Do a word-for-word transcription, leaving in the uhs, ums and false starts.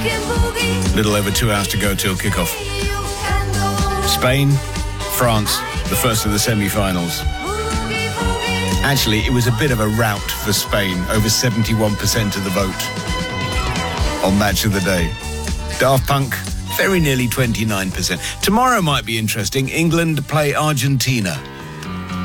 Little over two hours to go till kickoff. Spain, France, the first of the semi-finals. Actually, it was a bit of a rout for Spain, over seventy-one percent of the vote on Match of the Day. Daft Punk, very nearly twenty-nine percent. Tomorrow might be interesting. England play Argentina.